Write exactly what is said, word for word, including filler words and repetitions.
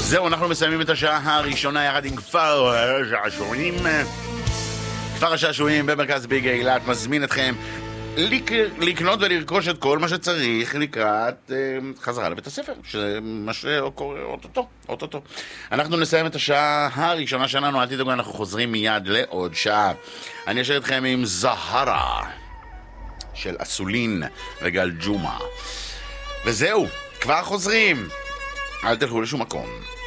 זהו, אנחנו מסיימים את השעה הראשונה יחד עם כפר השעשועים. כפר השעשועים במרכז ביג אילת מזמין אתכם לק... לקנות ולרכוש את כל מה שצריך לקראת אה, חזרה לבית הספר, שמה שקורה אוטוטו, אוטוטו. אנחנו נסיים את השעה הראשונה שלנו, אל תדאגו, אנחנו חוזרים מיד לעוד שעה. אני אשאר אתכם עם זהרה של אסולין וגל ג'ומה. וזהו, כבר חוזרים. אל תלכו לשום מקום.